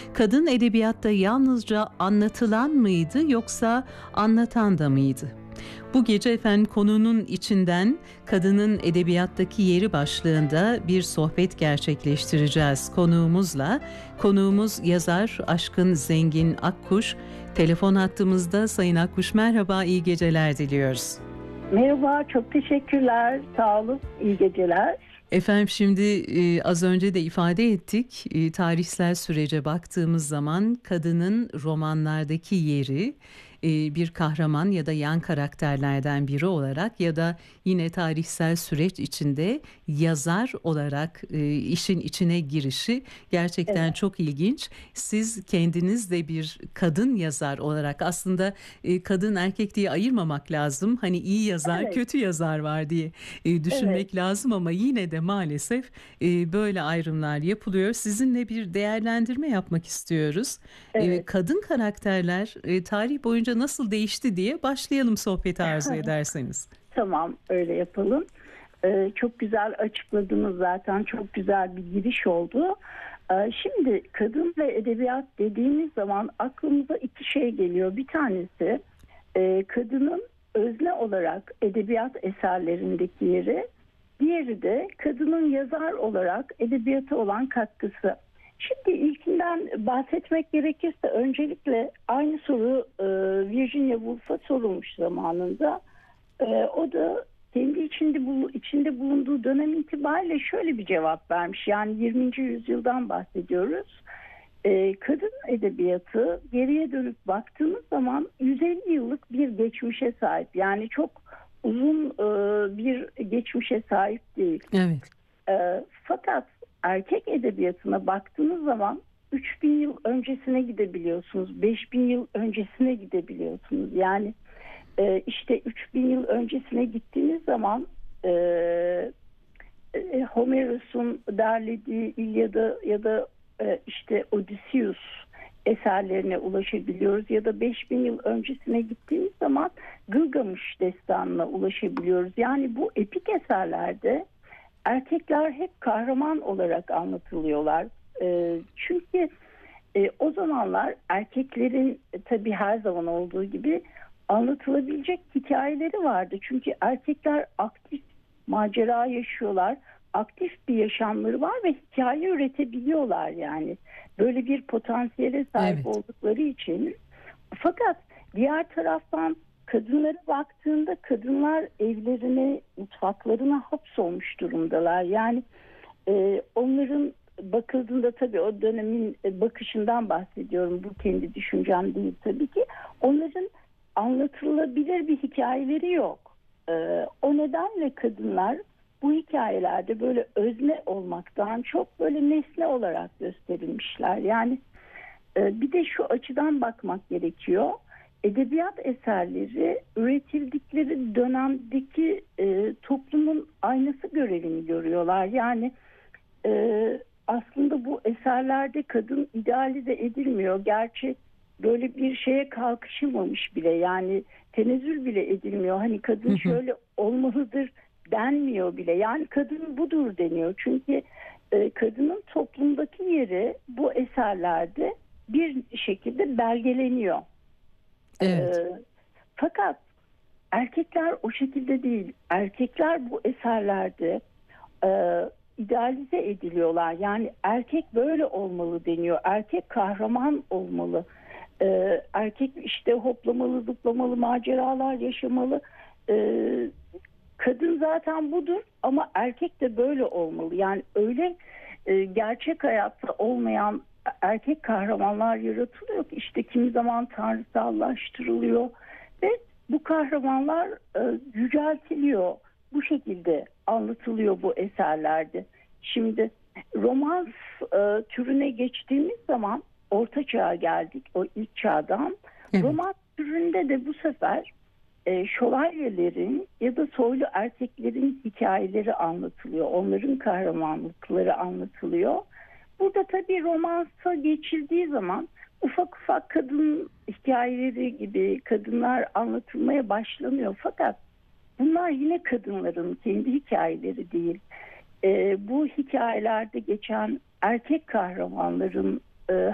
Kadın edebiyatta yalnızca anlatılan mıydı yoksa anlatan da mıydı? Bu gece efendim konunun içinden kadının edebiyattaki yeri başlığında bir sohbet gerçekleştireceğiz konuğumuzla. Konuğumuz yazar Aşkın Zengin Akkuş. Telefon hattımızda. Sayın Akkuş, merhaba, iyi geceler diliyoruz. Merhaba, çok teşekkürler. Sağ olun, iyi geceler. Efendim şimdi az önce de ifade ettik, tarihsel sürece baktığımız zaman kadının romanlardaki yeri bir kahraman ya da yan karakterlerden biri olarak ya da yine tarihsel süreç içinde yazar olarak işin içine girişi gerçekten çok ilginç. Siz kendiniz de bir kadın yazar olarak aslında kadın erkek diye ayırmamak lazım. Hani iyi yazar, kötü yazar var diye düşünmek lazım ama yine de maalesef böyle ayrımlar yapılıyor. Sizinle bir değerlendirme yapmak istiyoruz. Kadın karakterler tarih boyunca nasıl değişti diye başlayalım sohbeti arzu ederseniz. Tamam, öyle yapalım. Çok güzel açıkladınız zaten. Çok güzel bir giriş oldu. Şimdi kadın ve edebiyat dediğimiz zaman aklımıza iki şey geliyor. Bir tanesi kadının özne olarak edebiyat eserlerindeki yeri. Diğeri de kadının yazar olarak edebiyata olan katkısı. Şimdi ilkinden bahsetmek gerekirse öncelikle aynı soru Virginia Woolf'a sorulmuş zamanında. O da kendi içinde bulunduğu dönem itibariyle şöyle bir cevap vermiş. Yani 20. yüzyıldan bahsediyoruz. Kadın edebiyatı geriye dönüp baktığımız zaman 150 yıllık bir geçmişe sahip. Yani çok uzun bir geçmişe sahip değil. Evet. Fakat erkek edebiyatına baktığınız zaman 3000 yıl öncesine gidebiliyorsunuz. 5000 yıl öncesine gidebiliyorsunuz. Yani işte 3000 yıl öncesine gittiğiniz zaman Homeros'un derlediği İlyada ya da işte Odysseus eserlerine ulaşabiliyoruz ya da 5000 yıl öncesine gittiğimiz zaman Gılgamış destanına ulaşabiliyoruz. Yani bu epik eserlerde erkekler hep kahraman olarak anlatılıyorlar. Çünkü o zamanlar erkeklerin tabii her zaman olduğu gibi anlatılabilecek hikayeleri vardı. Çünkü erkekler aktif macera yaşıyorlar. Aktif bir yaşamları var ve hikaye üretebiliyorlar yani. Böyle bir potansiyele sahip oldukları için. Fakat diğer taraftan kadınlara baktığında kadınlar evlerine, mutfaklarına hapsolmuş durumdalar. Yani onların bakıldığında tabii o dönemin bakışından bahsediyorum. Bu kendi düşüncem değil tabii ki. Onların anlatılabilir bir hikayeleri yok. O nedenle kadınlar bu hikayelerde böyle özne olmaktan çok böyle nesne olarak gösterilmişler. Yani bir de şu açıdan bakmak gerekiyor. Edebiyat eserleri üretildikleri dönemdeki toplumun aynası görevini görüyorlar. Yani aslında bu eserlerde kadın idealize edilmiyor. Gerçi böyle bir şeye kalkışılmamış bile, yani tenezzül bile edilmiyor. Hani kadın şöyle olmalıdır denmiyor bile. Yani kadın budur deniyor. Çünkü kadının toplumdaki yeri bu eserlerde bir şekilde belgeleniyor. Evet. Fakat erkekler o şekilde değil. Erkekler bu eserlerde idealize ediliyorlar. Yani erkek böyle olmalı deniyor. Erkek kahraman olmalı. Erkek işte hoplamalı, zıplamalı, maceralar yaşamalı. Kadın zaten budur ama erkek de böyle olmalı. Yani öyle gerçek hayatta olmayan erkek kahramanlar yaratılıyor ki işte kimi zaman tanrısallaştırılıyor ve bu kahramanlar yüceltiliyor. Bu şekilde anlatılıyor bu eserlerde. Şimdi romans türüne geçtiğimiz zaman Orta Çağ'a geldik, o ilk çağdan. Evet. Romans türünde de bu sefer şövalyelerin ya da soylu erkeklerin hikayeleri anlatılıyor. Onların kahramanlıkları anlatılıyor. Burada tabii romansa geçildiği zaman ufak ufak kadın hikayeleri gibi kadınlar anlatılmaya başlanıyor. Fakat bunlar yine kadınların kendi hikayeleri değil. Bu hikayelerde geçen erkek kahramanların